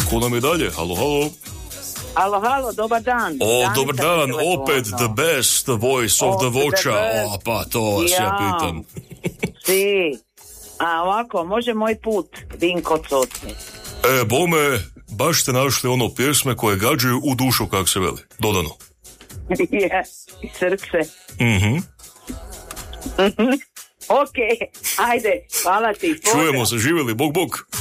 Ko nam je dalje? Halo, halo. Halo, dobar dan. Dobar dan, opet the best voice of the voća. Pa to vas ja pitam. A ovako, može moj put, Vinko Cocni. Bome, baš ste našli ono pjesme koje gađaju u dušu, kak se veli. Dodano. Je, i srce. Ok, ajde, hvala ti. Čujemo se, živjeli, bok, bok.